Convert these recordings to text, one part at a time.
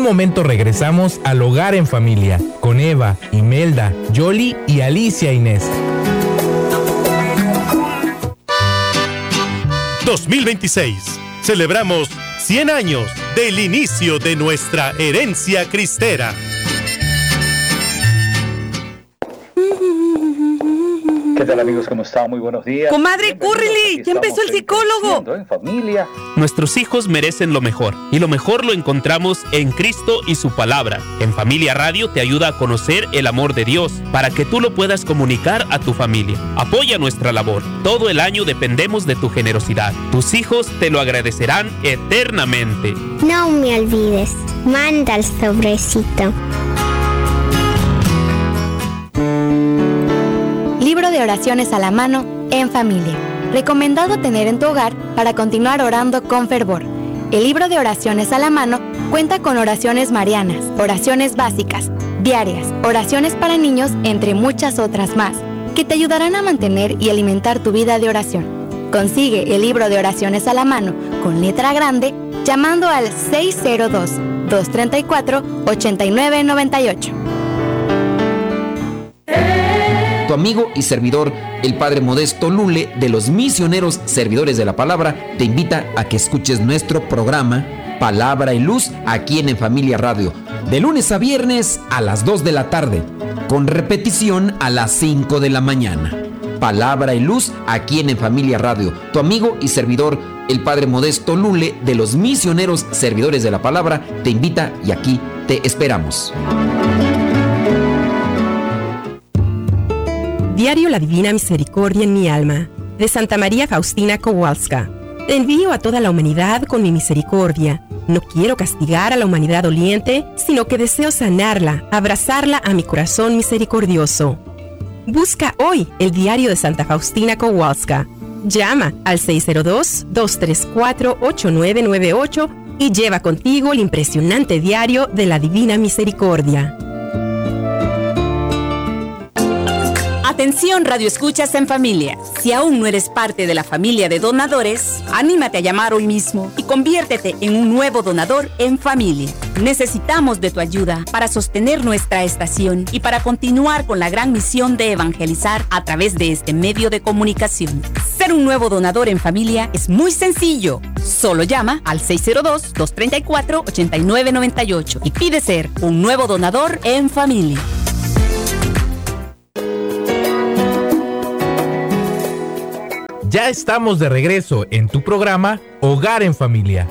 momento regresamos al Hogar en Familia con Eva, Imelda, Yoli y Alicia Inés. 2026. Celebramos 100 años del inicio de nuestra herencia cristera. ¿Qué tal, amigos? ¿Cómo están? Muy buenos días. Comadre, córrele, ya empezó el psicólogo. En familia. Nuestros hijos merecen lo mejor, y lo mejor lo encontramos en Cristo y su palabra. En Familia Radio te ayuda a conocer el amor de Dios, para que tú lo puedas comunicar a tu familia. Apoya nuestra labor. Todo el año dependemos de tu generosidad. Tus hijos te lo agradecerán eternamente. No me olvides, manda el sobrecito. Libro de oraciones a la mano en familia. Recomendado tener en tu hogar para continuar orando con fervor. El libro de oraciones a la mano cuenta con oraciones marianas, oraciones básicas, diarias, oraciones para niños, entre muchas otras más, que te ayudarán a mantener y alimentar tu vida de oración. Consigue el libro de oraciones a la mano con letra grande llamando al 602-234-8998. Tu amigo y servidor, el Padre Modesto Lule, de los Misioneros Servidores de la Palabra, te invita a que escuches nuestro programa Palabra y Luz aquí en Familia Radio, de lunes a viernes a las 2 de la tarde, con repetición a las 5 de la mañana. Palabra y Luz aquí en Familia Radio. Tu amigo y servidor, el Padre Modesto Lule, de los Misioneros Servidores de la Palabra, te invita y aquí te esperamos. Diario La Divina Misericordia en mi alma, de Santa María Faustina Kowalska. Te envío a toda la humanidad con mi misericordia. No quiero castigar a la humanidad doliente, sino que deseo sanarla, abrazarla a mi corazón misericordioso. Busca hoy el diario de Santa Faustina Kowalska. Llama al 602-234-8998 y lleva contigo el impresionante diario de la Divina Misericordia. Atención, Radio Escuchas en Familia. Si aún no eres parte de la familia de donadores, anímate a llamar hoy mismo y conviértete en un nuevo donador en familia. Necesitamos de tu ayuda para sostener nuestra estación y para continuar con la gran misión de evangelizar a través de este medio de comunicación. Ser un nuevo donador en familia es muy sencillo. Solo llama al 602-234-8998 y pide ser un nuevo donador en familia. Ya estamos de regreso en tu programa Hogar en Familia.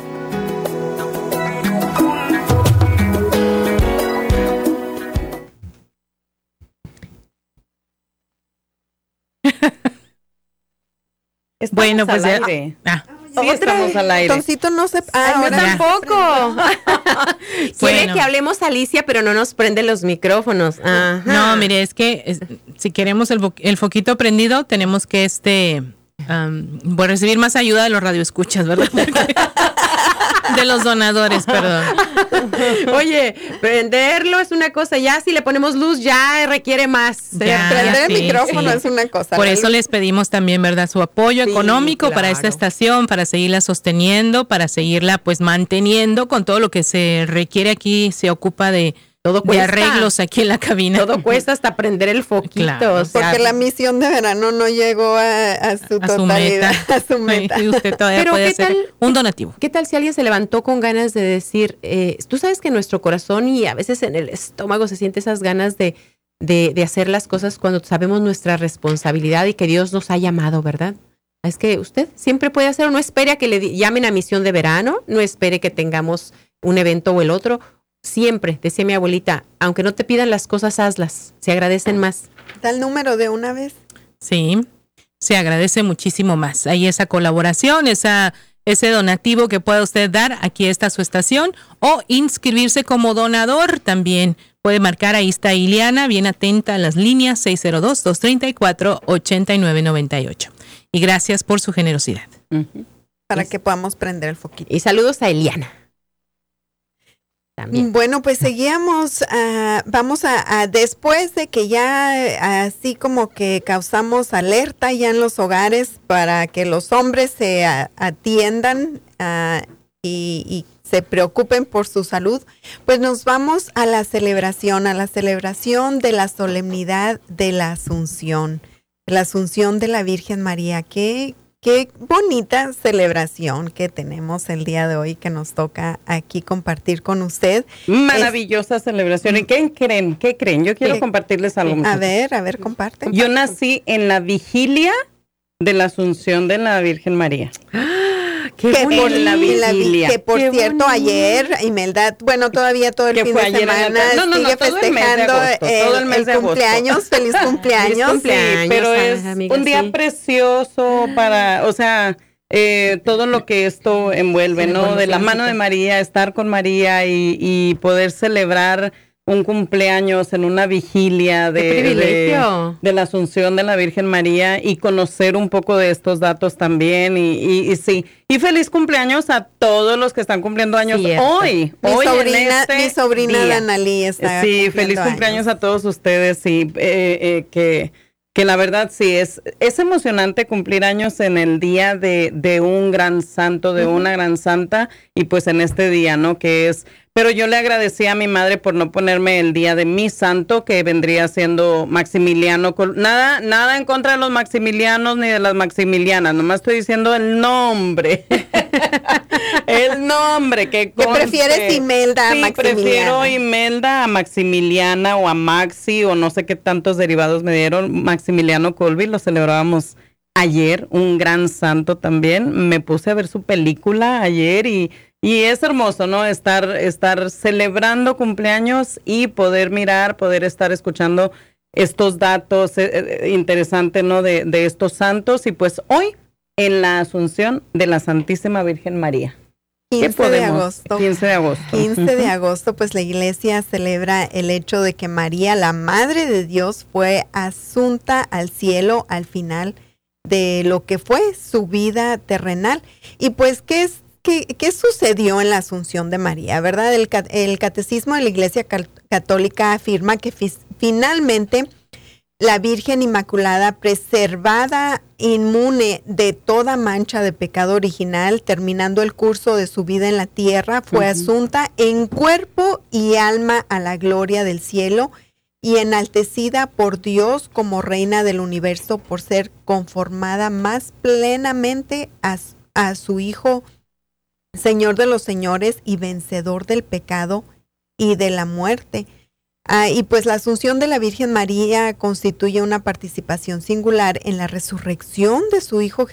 Bueno, pues ya. Sí, estamos al aire. Toncito no se... yo tampoco. Quiere Bueno. que hablemos Alicia, pero no nos prende los micrófonos. Ajá. No, mire, es que si queremos el foquito prendido, tenemos que recibir más ayuda de los radioescuchas, ¿verdad? De los donadores, perdón. Oye, prenderlo es una cosa, ya si le ponemos luz ya requiere más. Prender el micrófono es una cosa. Por eso les pedimos también, ¿verdad?, su apoyo económico para esta estación, para seguirla sosteniendo, para seguirla pues manteniendo con todo lo que se requiere aquí. Se ocupa de arreglos aquí en la cabina. Todo cuesta hasta prender el foquito. Claro, o sea, porque la misión de verano no llegó a su totalidad, a su meta. Y usted todavía Pero puede ¿qué hacer tal, un donativo. ¿Qué tal si alguien se levantó con ganas de decir, tú sabes que en nuestro corazón y a veces en el estómago se siente esas ganas de hacer las cosas cuando sabemos nuestra responsabilidad y que Dios nos ha llamado, ¿verdad? Es que usted siempre puede hacerlo. No espere a que le llamen a misión de verano, no espere que tengamos un evento o el otro. Siempre, decía mi abuelita, aunque no te pidan las cosas, hazlas. Se agradecen más. ¿Da el número de una vez? Sí, se agradece muchísimo más. Ahí esa colaboración, ese donativo que pueda usted dar, aquí está su estación, o inscribirse como donador también. Puede marcar, ahí está Ileana, bien atenta a las líneas 602-234-8998. Y gracias por su generosidad. Para que podamos prender el foquito. Y saludos a Eliana. También. Bueno, pues seguíamos, vamos a después de que ya así como que causamos alerta ya en los hogares para que los hombres se atiendan y se preocupen por su salud, pues nos vamos a la celebración de la solemnidad de la Asunción de la Virgen María. Qué bonita celebración que tenemos el día de hoy, que nos toca aquí compartir con usted. Maravillosa celebración. ¿Y qué creen? Yo quiero compartirles algo. A ver, comparte. Yo nací en la vigilia de la Asunción de la Virgen María. Que por cierto, ayer, Imelda, bueno, todavía todo el fin de semana sigue festejando el cumpleaños. Feliz cumpleaños. Sí, pero es un día precioso para, o sea, todo lo que esto envuelve, ¿no? De la mano de María, estar con María y poder celebrar un cumpleaños en una vigilia de la Asunción de la Virgen María y conocer un poco de estos datos también y sí. Y feliz cumpleaños a todos los que están cumpliendo años hoy. Mi sobrina Danalí está sí, feliz cumpleaños a todos ustedes y que la verdad sí es emocionante cumplir años en el día de un gran santo, de una gran santa, y pues en este día, ¿no? Que es... Pero yo le agradecí a mi madre por no ponerme el día de mi santo, que vendría siendo Maximiliano. Nada en contra de los maximilianos ni de las maximilianas, nomás estoy diciendo el nombre. El nombre que conste. ¿Qué prefieres, Imelda a Maximiliana? Prefiero Imelda a Maximiliana o a Maxi o no sé qué tantos derivados me dieron. Maximiliano Kolbe, lo celebrábamos ayer, un gran santo también. Me puse a ver su película ayer y es hermoso, ¿no? Estar celebrando cumpleaños y poder mirar, poder estar escuchando estos datos interesantes, ¿no? De estos santos. Y pues hoy en la Asunción de la Santísima Virgen María. 15 de agosto. 15 de agosto. 15 de agosto, pues la iglesia celebra el hecho de que María, la Madre de Dios, fue asunta al cielo al final de lo que fue su vida terrenal. Y pues, ¿qué sucedió en la Asunción de María? ¿Verdad? El Catecismo de la Iglesia Católica afirma que finalmente la Virgen Inmaculada, preservada, inmune de toda mancha de pecado original, terminando el curso de su vida en la tierra, fue asunta en cuerpo y alma a la gloria del cielo y enaltecida por Dios como reina del universo por ser conformada más plenamente a su Hijo, Señor de los señores y vencedor del pecado y de la muerte. Y pues la Asunción de la Virgen María constituye una participación singular en la resurrección de su Hijo